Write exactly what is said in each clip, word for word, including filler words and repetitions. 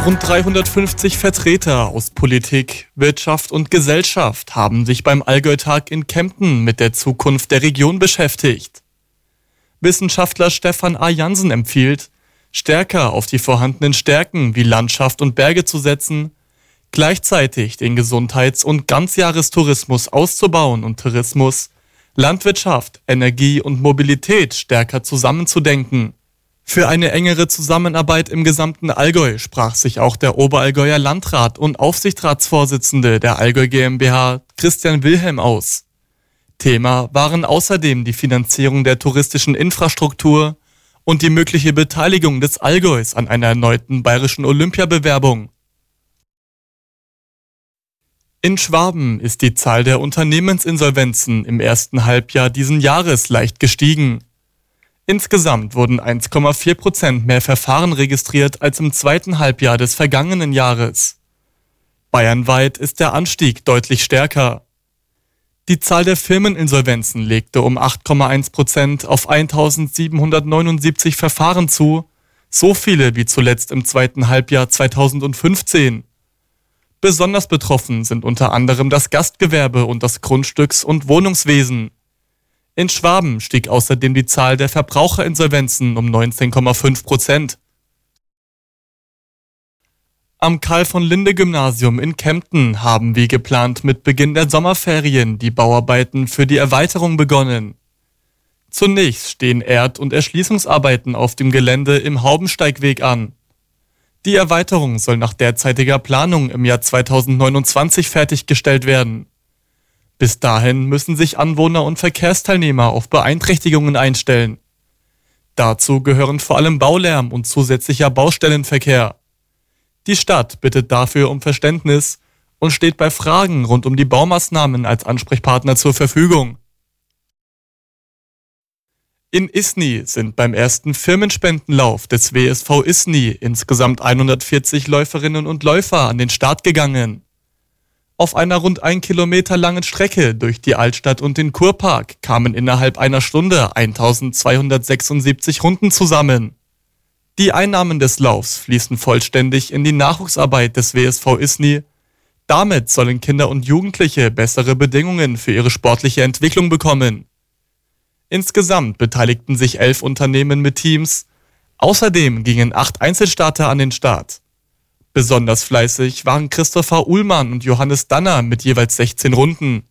Rund dreihundertfünfzig Vertreter aus Politik, Wirtschaft und Gesellschaft haben sich beim Allgäu-Tag in Kempten mit der Zukunft der Region beschäftigt. Wissenschaftler Stefan A. Jansen empfiehlt, stärker auf die vorhandenen Stärken wie Landschaft und Berge zu setzen, gleichzeitig den Gesundheits- und Ganzjahrestourismus auszubauen und Tourismus, Landwirtschaft, Energie und Mobilität stärker zusammenzudenken. Für eine engere Zusammenarbeit im gesamten Allgäu sprach sich auch der Oberallgäuer Landrat und Aufsichtsratsvorsitzende der Allgäu GmbH, Christian Wilhelm, aus. Thema waren außerdem die Finanzierung der touristischen Infrastruktur und die mögliche Beteiligung des Allgäus an einer erneuten bayerischen Olympiabewerbung. In Schwaben ist die Zahl der Unternehmensinsolvenzen im ersten Halbjahr diesen Jahres leicht gestiegen. Insgesamt wurden eins Komma vier Prozent mehr Verfahren registriert als im zweiten Halbjahr des vergangenen Jahres. Bayernweit ist der Anstieg deutlich stärker. Die Zahl der Firmeninsolvenzen legte um acht Komma eins Prozent auf eintausendsiebenhundertneunundsiebzig Verfahren zu, so viele wie zuletzt im zweiten Halbjahr zweitausendfünfzehn. Besonders betroffen sind unter anderem das Gastgewerbe und das Grundstücks- und Wohnungswesen. In Schwaben stieg außerdem die Zahl der Verbraucherinsolvenzen um neunzehn Komma fünf Prozent. Am Karl-von-Linde-Gymnasium in Kempten haben wie geplant mit Beginn der Sommerferien die Bauarbeiten für die Erweiterung begonnen. Zunächst stehen Erd- und Erschließungsarbeiten auf dem Gelände im Haubensteigweg an. Die Erweiterung soll nach derzeitiger Planung im Jahr zweitausendneunundzwanzig fertiggestellt werden. Bis dahin müssen sich Anwohner und Verkehrsteilnehmer auf Beeinträchtigungen einstellen. Dazu gehören vor allem Baulärm und zusätzlicher Baustellenverkehr. Die Stadt bittet dafür um Verständnis und steht bei Fragen rund um die Baumaßnahmen als Ansprechpartner zur Verfügung. In Isny sind beim ersten Firmenspendenlauf des W S V Isny insgesamt hundertvierzig Läuferinnen und Läufer an den Start gegangen. Auf einer rund ein Kilometer langen Strecke durch die Altstadt und den Kurpark kamen innerhalb einer Stunde eintausendzweihundertsechsundsiebzig Runden zusammen. Die Einnahmen des Laufs fließen vollständig in die Nachwuchsarbeit des W S V Isny. Damit sollen Kinder und Jugendliche bessere Bedingungen für ihre sportliche Entwicklung bekommen. Insgesamt beteiligten sich elf Unternehmen mit Teams. Außerdem gingen acht Einzelstarter an den Start. Besonders fleißig waren Christopher Uhlmann und Johannes Danner mit jeweils sechzehn Runden.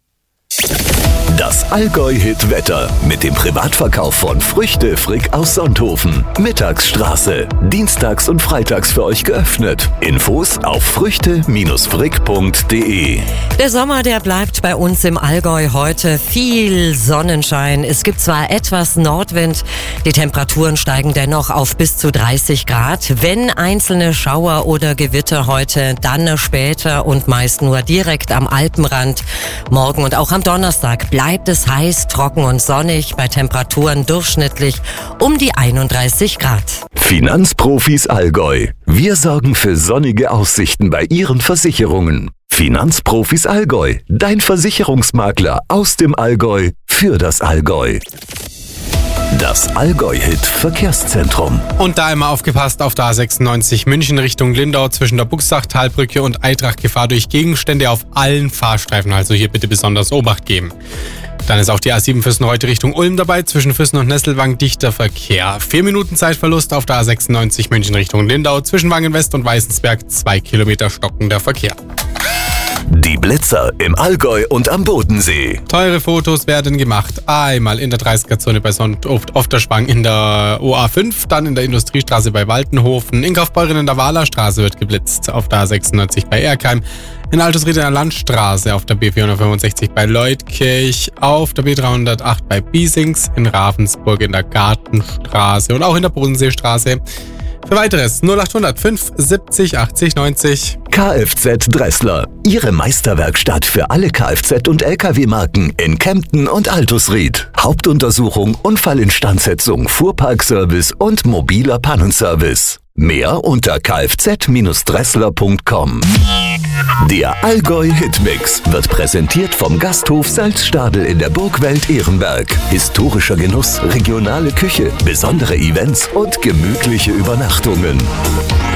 Das Allgäu-Hit-Wetter mit dem Privatverkauf von Früchte Frick aus Sonthofen. Mittagsstraße. Dienstags und freitags für euch geöffnet. Infos auf früchte frick punkt de. Der Sommer, der bleibt bei uns im Allgäu heute. Viel Sonnenschein. Es gibt zwar etwas Nordwind, die Temperaturen steigen dennoch auf bis zu dreißig Grad. Wenn einzelne Schauer oder Gewitter heute, dann später und meist nur direkt am Alpenrand. Morgen und auch am Donnerstag bleibt es heiß, trocken und sonnig, bei Temperaturen durchschnittlich um die einunddreißig Grad. Finanzprofis Allgäu. Wir sorgen für sonnige Aussichten bei Ihren Versicherungen. Finanzprofis Allgäu. Dein Versicherungsmakler aus dem Allgäu für das Allgäu. Das Allgäu-Hit-Verkehrszentrum. Und da immer aufgepasst auf der A sechsundneunzig München Richtung Lindau zwischen der Buchsachtalbrücke und Eitrach Gefahr durch Gegenstände auf allen Fahrstreifen. Also hier bitte besonders Obacht geben. Dann ist auch die A sieben Füssen-Reutte Richtung Ulm dabei. Zwischen Füssen und Nesselwang dichter Verkehr. Vier Minuten Zeitverlust auf der A sechsundneunzig München Richtung Lindau. Zwischen Wangen-West und Weißensberg zwei Kilometer stockender Verkehr. Die Blitzer im Allgäu und am Bodensee. Teure Fotos werden gemacht. Einmal in der dreißiger-Zone bei Sonnenofterschwang in der O A fünf, dann in der Industriestraße bei Waltenhofen, in Kaufbeuren in der Wahlerstraße wird geblitzt, auf der A sechsundneunzig bei Erkheim, in Altusried in der Landstraße, auf der B vierhundertfünfundsechzig bei Leutkirch, auf der B dreihundertacht bei Biesings, in Ravensburg in der Gartenstraße und auch in der Bodenseestraße. Für weiteres null achthundert fünf siebzig achtzig neunzig. Kfz Dressler. Ihre Meisterwerkstatt für alle Kfz- und L K W-Marken in Kempten und Altusried. Hauptuntersuchung, Unfallinstandsetzung, Fuhrparkservice und mobiler Pannenservice. Mehr unter kfz Dressler punkt com. Der Allgäu Hitmix wird präsentiert vom Gasthof Salzstadel in der Burgwelt Ehrenberg. Historischer Genuss, regionale Küche, besondere Events und gemütliche Übernachtungen.